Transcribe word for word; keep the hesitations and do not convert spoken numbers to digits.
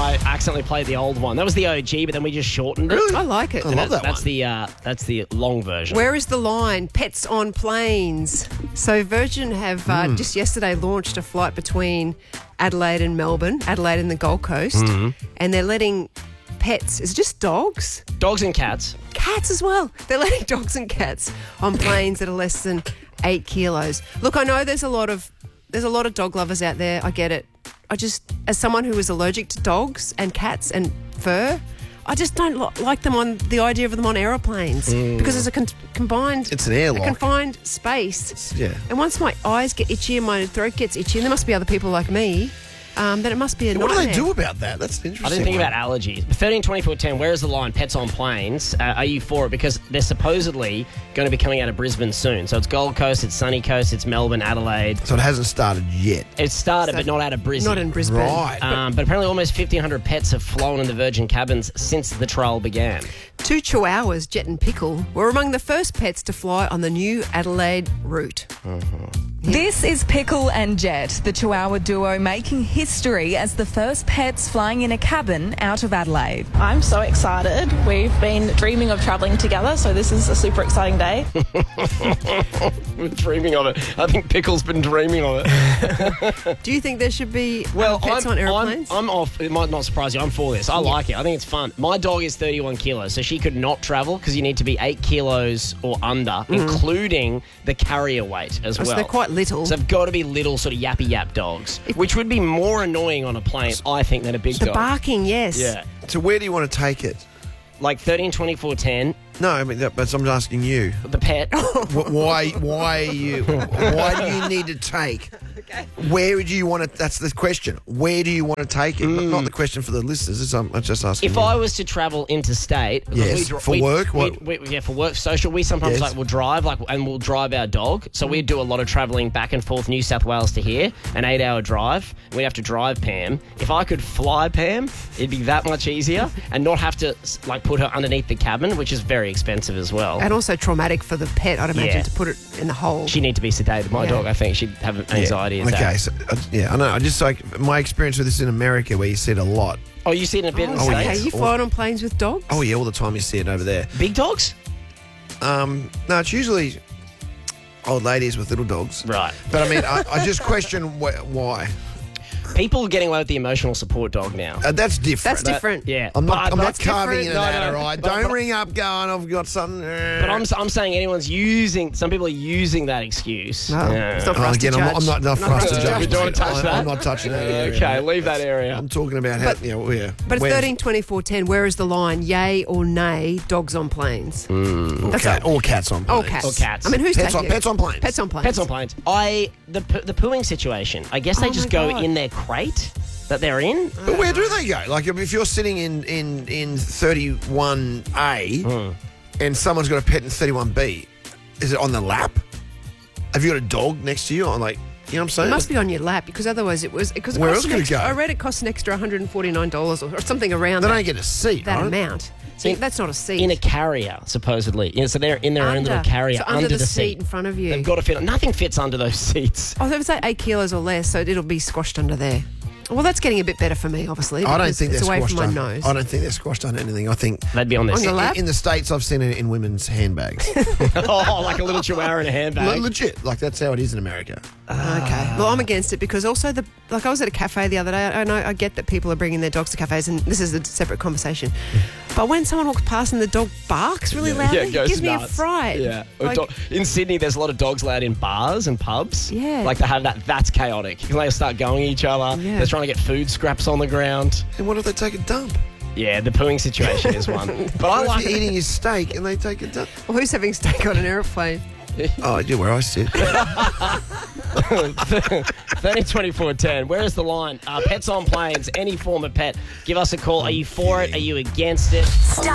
I accidentally played the old one. That was the O G, but then we just shortened it. Really? I like it. I love that That's one. the uh, that's the long version. Where is the line? Pets on planes. So Virgin have uh, Hmm. just yesterday launched a flight between Adelaide and Melbourne, Adelaide and the Gold Coast, Mm-hmm. and they're letting pets, is it just dogs? Dogs and cats. Cats as well. They're letting dogs and cats on planes that are less than eight kilos. Look, I know there's a lot of there's a lot of dog lovers out there. I get it. I just, as someone who is allergic to dogs and cats and fur, I just don't lo- like them on the idea of them on aeroplanes because it's a con- combined, Mm. It's an airlock. a confined space. Yeah. And once my eyes get itchy and my throat gets itchy, and there must be other people like me, um, then it must be a What do nightmare. they do about that? That's interesting. I didn't think one. about allergies. thirteen twenty-four ten, where is the line? Pets on planes. Uh, are you for it? Because they're supposedly going to be coming out of Brisbane soon. So it's Gold Coast, it's Sunny Coast, it's Melbourne, Adelaide. So it hasn't started yet. It's started, So but not out of Brisbane. Not in Brisbane. Right. Um, but apparently almost fifteen hundred pets have flown in the Virgin cabins since the trial began. Two chihuahuas, Jet and Pickle, were among the first pets to fly on the new Adelaide route. This is Pickle and Jet, the Chihuahua duo making history as the first pets flying in a cabin out of Adelaide. I'm so excited. We've been dreaming of travelling together, so this is a super exciting day. We're dreaming of it. I think Pickle's been dreaming of it. Do you think there should be Well, uh, pets I'm, on I'm, airplanes? I'm off. It might not surprise you. I'm for this. I like it. I think it's fun. My dog is thirty-one kilos, so she could not travel because you need to be eight kilos or under, including the carrier weight as Oh, so well. they're quite little. So they've got to be little sort of yappy yap dogs, which would be more annoying on a plane, I think, than a big the dog. barking, yes. Yeah. So where do you want to take it? Like thirteen twenty-four ten, No, I mean, that- but I'm asking you. the pet. Wh- Why? Why are you? Why do you need to take? Where do you want to? That's the question. Where do you want to take it? Not- Not the question for the listeners. It's, I'm, I'm just asking. If you. I was to travel interstate, because Yes, we dri- for we- work, we- what- we- yeah, for work, social. We sometimes Yes. like will drive, like, and we'll drive our dog. So we do a lot of traveling back and forth, New South Wales to here, an eight-hour drive. We have to drive Pam. If I could fly Pam, it'd be that much easier, and not have to like put her underneath the cabin, which is very expensive as well. And also traumatic for the pet, I'd imagine, Yeah. to put it in the hole. She'd need to be sedated. My Yeah. dog, I think, she'd have Yeah. anxiety Okay, attack. so, uh, yeah, I know. I just like my experience with this in America, where you see it a lot. Oh, you see it in a bit in the Oh, okay. States? You flying on planes with dogs? Oh yeah, all the time you see it over there. Big dogs? Um, no, it's usually old ladies with little dogs. Right. But I mean, I, I just question wh- why. People are getting away with the emotional support dog now. Uh, that's different. That's different. Yeah. I'm not. But- I'm but not that's carving different. into No, that. no, All right. but- Don't but- ring up going. I've got something. But I'm, I'm saying anyone's using, some people are using that excuse. No, Yeah. it's not for Oh, us again, to I'm judge. not, I'm not, not for us to us judge. We don't mate. touch I'm, that. I'm not touching that area. Okay, leave that area. I'm talking about how. But- you know, yeah. But it's where's- thirteen twenty-four ten. Where is the line? Yay or nay? Dogs on planes. Or, That's cat, a- or cats on planes. Or cats. Or cats. I mean, who's Pets on- taking it? pets on planes. Pets on planes. Pets on planes. I the p- the pooing situation. I guess they Oh just my go God. in their crate that they're in. But where do they go? Like, if you're sitting in in in thirty-one A Hmm. and someone's got a pet in thirty-one B, is it on the lap? Have you got a dog next to you? Or like, you know what I'm saying? It must be on your lap because otherwise it was. Because it Where costs else an could it extra- go? I read it costs an extra one hundred forty-nine dollars or, or something around They that, don't get a seat, that right? amount. See, In- that's not a seat. In a carrier, supposedly. Yeah, so they're in their own Under. little carrier So under under, the seat in front of you. They've got to fit. Nothing fits under those seats. Oh, they would say eight kilos or less, so it'll be squashed under there. Well, that's getting a bit better for me, obviously. I don't because think it's they're away squashed from my on. nose. I don't think they're squashed on anything. I think They'd be on their On seat. your lap? in the States, I've seen it in women's handbags. Oh, like a little chihuahua in a Le- handbag. Legit, like that's how it is in America. Okay. Well, I'm against it because also the like I was at a cafe the other day. I know I get that people are bringing their dogs to cafes, and this is a separate conversation. But when someone walks past and the dog barks really loudly, Yeah, it goes gives me a nuts. fright. Yeah. Or Like, do- in Sydney, there's a lot of dogs allowed in bars and pubs. Yeah. Like they have that. That's chaotic. They'll start going at each other. Yeah. They're trying to get food scraps on the ground. And what if they take a dump? Yeah, the pooing situation is one. But I What like if you're eating your steak and they take a dump? well, who's having steak on an aeroplane? Oh, yeah, where I sit. thirty twenty-four ten. Where is the line? Uh, pets on planes, any form of pet. Give us a call. Are you for it? Are you against it?